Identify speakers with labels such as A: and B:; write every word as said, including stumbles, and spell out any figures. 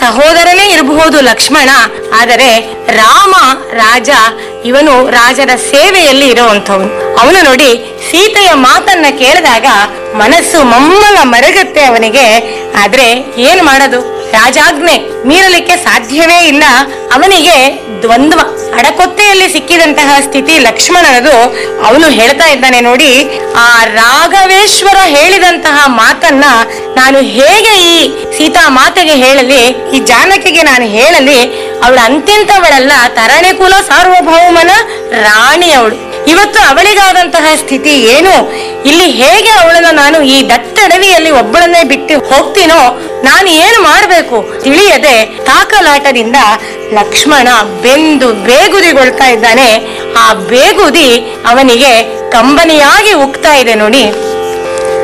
A: ಸಹೋದರನೇ ಇರಬಹುದು ಲಕ್ಷ್ಮಣ, ಆದರೆ ರಾಮ ರಾಜ, ಇವನು ರಾಜರ ಸೇವೆಯಲ್ಲಿ ಇರುವಂಥವನು. ಅವನು ನೋಡಿ ಸೀತೆಯ ಮಾತನ್ನ ಕೇಳಿದಾಗ ಮನಸ್ಸು ಮಮ್ಮಲ ಮರಗತ್ತೆ ಅವನಿಗೆ. ಆದ್ರೆ ಏನ್ ಮಾಡೋದು, ರಾಜಾಜ್ಞೆ ಮೀರಲಿಕ್ಕೆ ಸಾಧ್ಯವೇ ಇಲ್ಲ. ಅವನಿಗೆ ದ್ವಂದ್ವ, ಅಡಕೊತ್ತೆಯಲ್ಲಿ ಸಿಕ್ಕಿದಂತಹ ಸ್ಥಿತಿ ಲಕ್ಷ್ಮಣನದು. ಅವನು ಹೇಳ್ತಾ ಇದ್ದಾನೆ ನೋಡಿ, ಆ ರಾಘವೇಶ್ವರ ಹೇಳಿದಂತಹ ಮಾತನ್ನ ನಾನು ಹೇಗೆ ಈ ಸೀತಾ ಮಾತೆಗೆ ಹೇಳಲಿ, ಈ ಜಾನಕಿಗೆ ನಾನು ಹೇಳಲಿ? ಅವಳು ಅಂತಿಂತವಳಲ್ಲ, ತರಣೆ ಕುಲ ಸಾರ್ವಭೌಮನ ರಾಣಿ ಅವಳು. ಇವತ್ತು ಅವಳಿಗಾದಂತಹ ಸ್ಥಿತಿ ಏನು? ಇಲ್ಲಿ ಹೇಗೆ ಅವಳನ್ನ ನಾನು ಈ ದಟ್ಟಡವಿಯಲ್ಲಿ ಒಬ್ಬಳನ್ನೇ ಬಿಟ್ಟು ಹೋಗ್ತೀನೋ, ನಾನು ಏನು ಮಾಡಬೇಕು ತಿಳಿಯದೆ ತಾಕಲಾಟದಿಂದ ಲಕ್ಷ್ಮಣ ಬೆಂದು ಬೇಗುದಿಗೊಳ್ತಾ ಇದ್ದಾನೆ. ಆ ಬೇಗುದಿ ಅವನಿಗೆ ಕಂಬನಿಯಾಗಿ ಉಕ್ತಾ ಇದೆ ನೋಡಿ.